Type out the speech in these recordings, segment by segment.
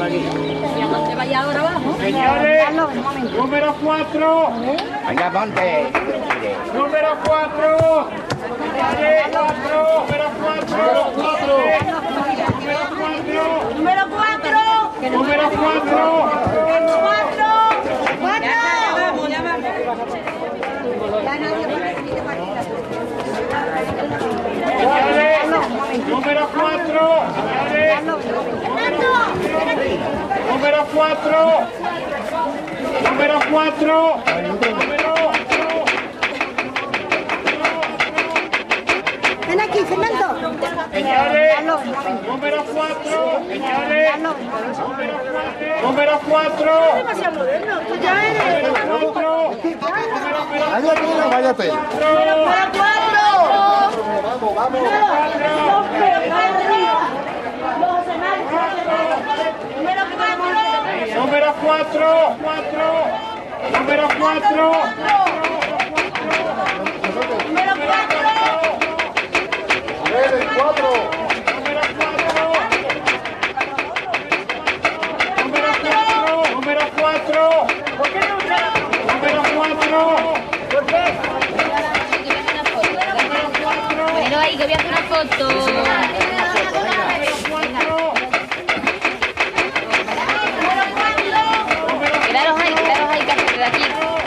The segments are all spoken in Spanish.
¿Te vaya ahora abajo? Señores, número 4. Venga, ponte. Número 4. Número 4. Número 4. Número 4. Número 4. Ya vamos. Señores, número 4. Número 4. Número 4. Ven aquí, Fernando. Señores, número 4. Señores, número 4. Demasiado moderno. Tú ya eres. Váyate. Número 4. Vamos. Número 4. Número 4. Número 4. Pero ahí que voy a hacer una foto. Quedaros ahí, que hacer de aquí.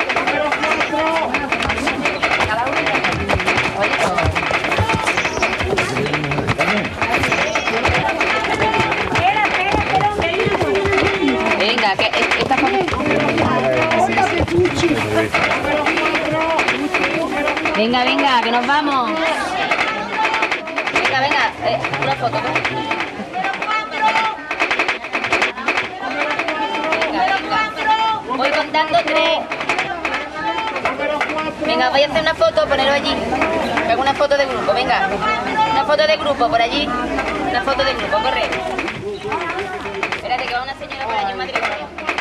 Venga, que esta foto. Venga, que nos vamos. Venga, una foto. Voy contando 3. Venga, voy a hacer una foto, ponerlo allí. Hago una foto de grupo, venga. Una foto de grupo por allí. Una foto de grupo, corre. Espérate que va una señora por allí en matrimonio.